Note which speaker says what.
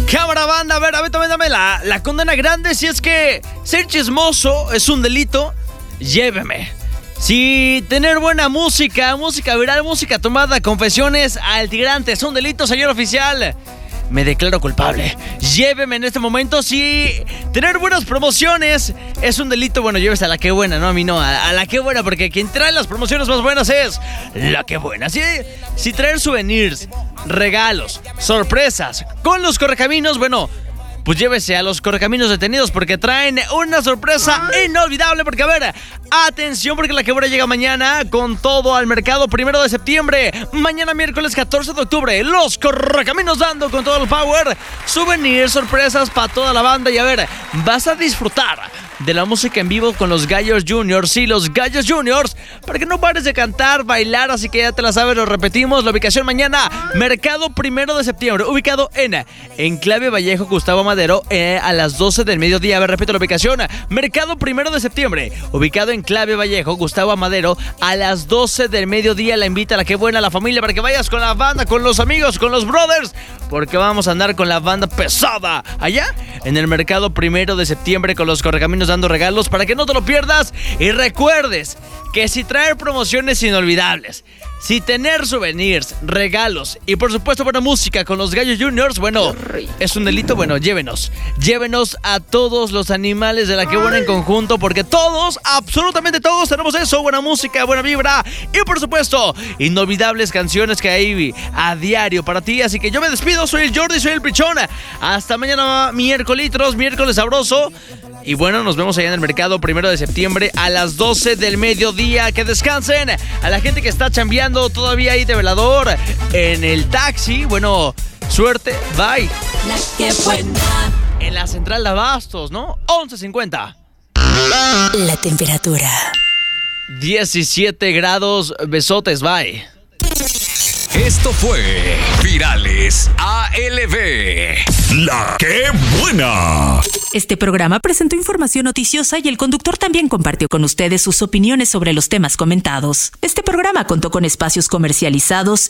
Speaker 1: Cámara banda, a ver, dame la condena grande. Si es que ser chismoso es un delito, lléveme. Si tener buena música viral, música tomada, confesiones al tigrante es un delito, señor oficial, me declaro culpable. Lléveme en este momento. Si tener buenas promociones es un delito, bueno, llévese a la que buena, no a mí no, a la que buena, porque quien trae las promociones más buenas es la que buena. Si traer souvenirs, regalos, sorpresas con los Correcaminos, bueno, pues llévese a los Correcaminos detenidos porque traen una sorpresa inolvidable. Porque, a ver, atención, porque la que buena llega mañana con todo al mercado 1 de septiembre. Mañana miércoles 14 de octubre, los Correcaminos dando con todo el power. Souvenirs, sorpresas para toda la banda. Y a ver, vas a disfrutar de la música en vivo con los Gallos Juniors. Sí, los Gallos Juniors, para que no pares de cantar, bailar, así que ya te la sabes, lo repetimos. La ubicación mañana, mercado 1 de septiembre, ubicado en Enclave Vallejo, Gustavo Madero, a las 12 del mediodía. A ver, repito la ubicación, mercado 1 de septiembre, ubicado en Enclave Vallejo, Gustavo Madero, a las 12 del mediodía. La invita a la que buena, la familia, para que vayas con la banda, con los amigos, con los brothers, porque vamos a andar con la banda pesada allá en el mercado 1 de septiembre con los Correcaminos dando regalos para que no te lo pierdas. Y recuerdes que si traer promociones inolvidables, si tener souvenirs, regalos y por supuesto buena música con los Gallos Juniors, bueno, es un delito, bueno, llévenos a todos los animales de la que buena en conjunto, porque todos, absolutamente todos tenemos eso, buena música, buena vibra y por supuesto inolvidables canciones que hay a diario para ti. Así que yo me despido, soy el Jordi, soy el Pichón. Hasta mañana miércoles sabroso. Y bueno, nos vemos allá en el mercado 1 de septiembre a las 12 del mediodía. Que descansen. A la gente que está chambeando todavía ahí de velador en el taxi, bueno, suerte, bye.
Speaker 2: La que buena.
Speaker 1: En la central de Abastos, ¿no? 11:50.
Speaker 2: La temperatura
Speaker 1: 17 grados, besotes, bye.
Speaker 3: Esto fue Virales ALB. La que buena.
Speaker 2: Este programa presentó información noticiosa y el conductor también compartió con ustedes sus opiniones sobre los temas comentados. Este programa contó con espacios comercializados